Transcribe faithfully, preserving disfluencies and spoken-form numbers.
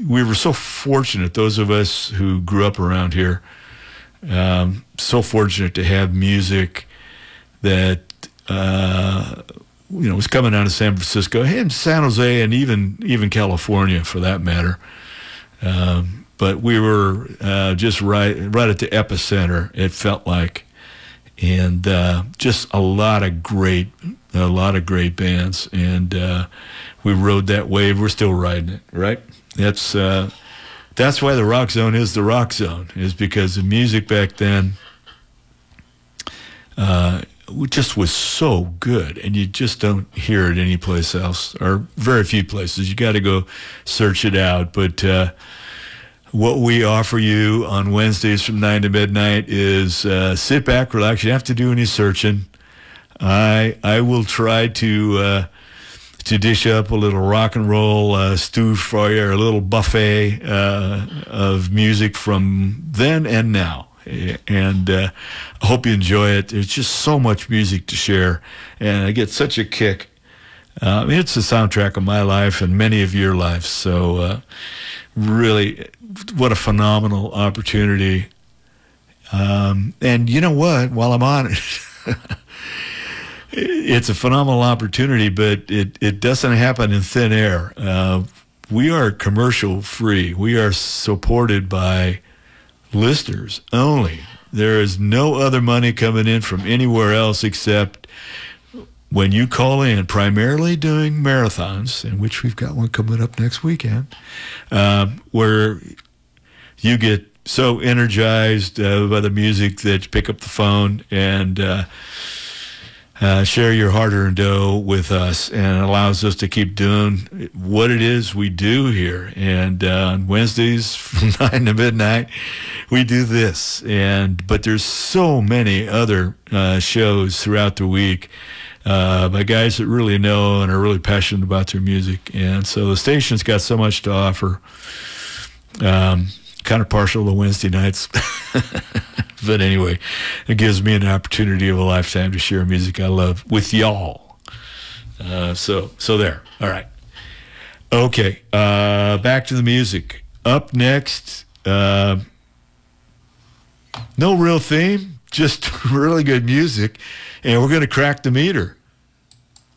we were so fortunate, those of us who grew up around here, um, so fortunate to have music that, uh, you know, was coming out of San Francisco and San Jose and even, even California for that matter. Um, but we were uh, just right, right at the epicenter, it felt like. And uh, just a lot of great, a lot of great bands. And uh, we rode that wave. We're still riding it, right? That's uh, that's why the Rock Zone is the Rock Zone, is because the music back then uh, just was so good, and you just don't hear it anyplace else, or very few places. You got to go search it out. But uh, what we offer you on Wednesdays from nine to midnight is uh, sit back, relax. You don't have to do any searching. I I will try to uh, to dish up a little rock and roll uh, stew for you, or a little buffet uh, of music from then and now. And uh, I hope you enjoy it. There's just so much music to share, and I get such a kick. Uh, it's the soundtrack of my life and many of your lives. So uh, really, what a phenomenal opportunity. Um, and you know what? While I'm on it, it's a phenomenal opportunity, but it, it doesn't happen in thin air. Uh, we are commercial free. We are supported by listeners only. There is no other money coming in from anywhere else except when you call in, primarily doing marathons, in which we've got one coming up next weekend, um, where you get so energized uh, by the music that you pick up the phone and uh, uh, share your hard-earned dough with us, and it allows us to keep doing what it is we do here. And uh, on Wednesdays from nine to midnight, we do this. And but there's so many other uh, shows throughout the week uh, by guys that really know and are really passionate about their music. And so the station's got so much to offer. Um, kind of partial to Wednesday nights. But anyway, it gives me an opportunity of a lifetime to share music I love with y'all. Uh, so, so there. All right. Okay. Uh, back to the music. Up next, uh, no real theme, just really good music. And we're going to crack the meter.